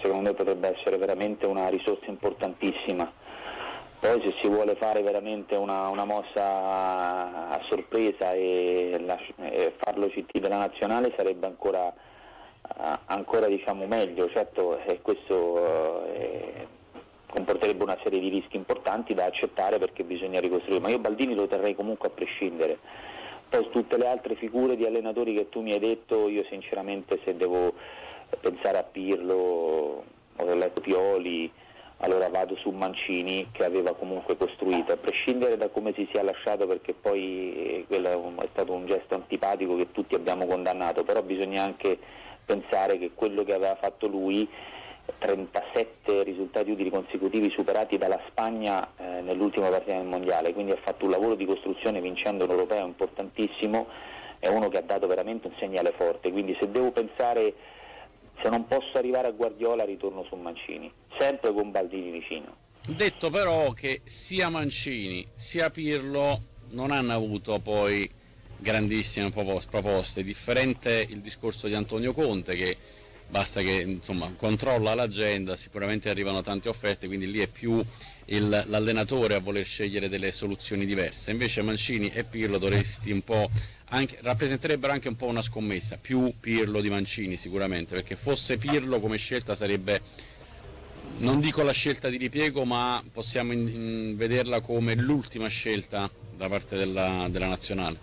secondo me potrebbe essere veramente una risorsa importantissima. Poi se si vuole fare veramente una mossa a sorpresa e farlo CT della nazionale sarebbe ancora diciamo meglio, certo questo comporterebbe una serie di rischi importanti da accettare perché bisogna ricostruire, ma io Baldini lo terrei comunque a prescindere. Poi su tutte le altre figure di allenatori che tu mi hai detto, io sinceramente se devo pensare a Pirlo ho letto Pioli, allora vado su Mancini che aveva comunque costruito, a prescindere da come si sia lasciato, perché poi quello è stato un gesto antipatico che tutti abbiamo condannato, però bisogna anche pensare che quello che aveva fatto lui, 37 risultati utili consecutivi superati dalla Spagna nell'ultima partita del mondiale, quindi ha fatto un lavoro di costruzione vincendo un europeo importantissimo, è uno che ha dato veramente un segnale forte, quindi se devo pensare, se non posso arrivare a Guardiola ritorno su Mancini, sempre con Baldini vicino. Detto però che sia Mancini sia Pirlo non hanno avuto poi grandissime proposte, differente il discorso di Antonio Conte che basta che insomma controlla l'agenda, sicuramente arrivano tante offerte, quindi lì è più l'allenatore a voler scegliere delle soluzioni diverse. Invece Mancini e Pirlo dovresti un po' rappresenterebbero anche un po' una scommessa, più Pirlo di Mancini sicuramente, perché fosse Pirlo come scelta sarebbe, non dico la scelta di ripiego, ma possiamo vederla come l'ultima scelta da parte della nazionale.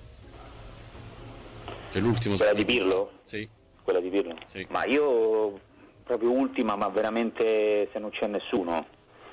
Cioè l'ultimo. Quella di Pirlo? Sì. Quella di Pirlo? Sì. Ma io proprio ultima, ma veramente se non c'è nessuno,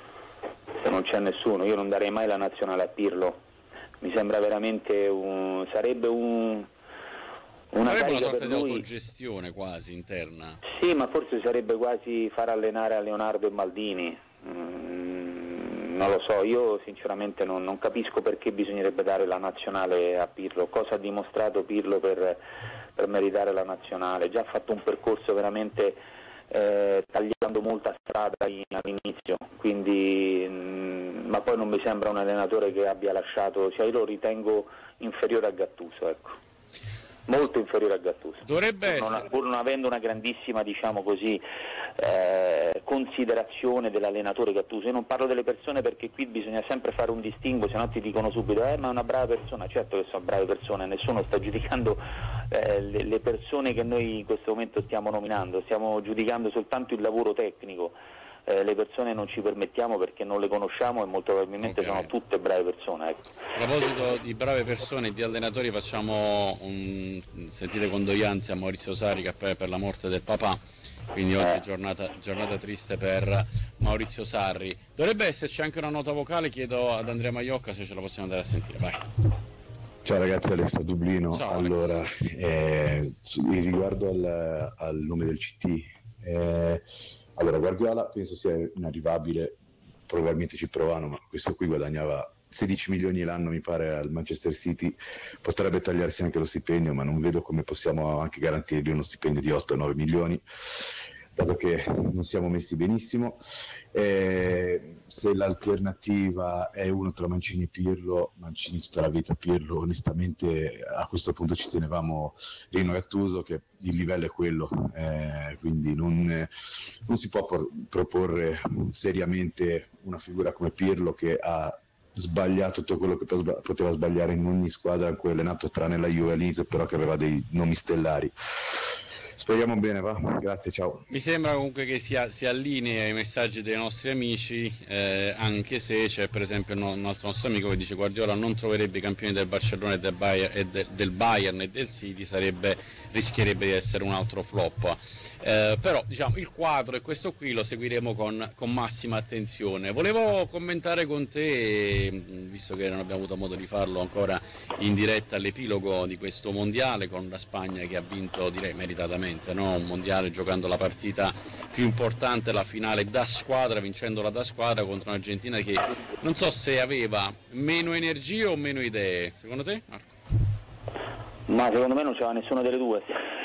io non darei mai la nazionale a Pirlo. Mi sembra veramente sarebbe una sorta per di lui, autogestione quasi interna. Sì, ma forse sarebbe quasi far allenare a Leonardo e Maldini. Non lo so, io sinceramente non capisco perché bisognerebbe dare la nazionale a Pirlo, cosa ha dimostrato Pirlo per meritare la nazionale, già ha fatto un percorso veramente tagliando molta strada all'inizio, quindi ma poi non mi sembra un allenatore che abbia lasciato, cioè io lo ritengo inferiore a Gattuso, ecco. Molto inferiore a Gattuso, pur non avendo una grandissima, diciamo così, considerazione dell'allenatore Gattuso. Io non parlo delle persone perché qui bisogna sempre fare un distinguo, se no ti dicono subito ma è una brava persona. Certo che sono brave persone, nessuno sta giudicando le persone che noi in questo momento stiamo nominando, stiamo giudicando soltanto il lavoro tecnico. Le persone non ci permettiamo perché non le conosciamo e molto probabilmente sono tutte brave persone, ecco. A proposito di brave persone e di allenatori, facciamo sentite condoglianze a Maurizio Sarri che per la morte del papà, quindi oggi giornata triste per Maurizio Sarri. Dovrebbe esserci anche una nota vocale, chiedo ad Andrea Maiocca se ce la possiamo andare a sentire, vai. Ciao ragazzi, Alex da Dublino. Ciao, allora, riguardo al nome del CT, allora Guardiola penso sia inarrivabile, probabilmente ci provano, ma questo qui guadagnava 16 milioni l'anno mi pare al Manchester City, potrebbe tagliarsi anche lo stipendio, ma non vedo come possiamo anche garantirgli uno stipendio di 8-9 milioni, dato che non siamo messi benissimo. Se l'alternativa è uno tra Mancini e Pirlo, Mancini tutta la vita, Pirlo onestamente a questo punto ci tenevamo Rino Gattuso, che il livello è quello, quindi non si può proporre seriamente una figura come Pirlo che ha sbagliato tutto quello che poteva sbagliare in ogni squadra in cui è allenato, tranne la Juve all'inizio, però che aveva dei nomi stellari. Speriamo bene, va? Grazie, ciao. Mi sembra comunque che si allinei ai messaggi dei nostri amici, anche se c'è per esempio un altro nostro amico che dice Guardiola non troverebbe i campioni del Barcellona e del Bayern e del City, rischierebbe di essere un altro flop. Però diciamo il quadro è questo qui, lo seguiremo con massima attenzione. Volevo commentare con te, visto che non abbiamo avuto modo di farlo ancora in diretta, l'epilogo di questo mondiale con la Spagna che ha vinto, direi meritatamente, no? Un mondiale giocando la partita più importante, la finale da squadra, vincendola da squadra contro un'Argentina che non so se aveva meno energie o meno idee. Secondo te, Marco? Ma secondo me non c'era nessuna delle due.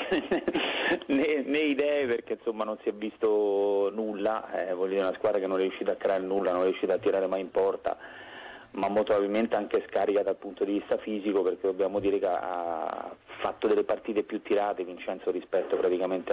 né idee, perché insomma non si è visto nulla, voglio dire, una squadra che non è riuscita a creare nulla, non è riuscita a tirare mai in porta, ma molto probabilmente anche scarica dal punto di vista fisico, perché dobbiamo dire che ha fatto delle partite più tirate Vincenzo rispetto praticamente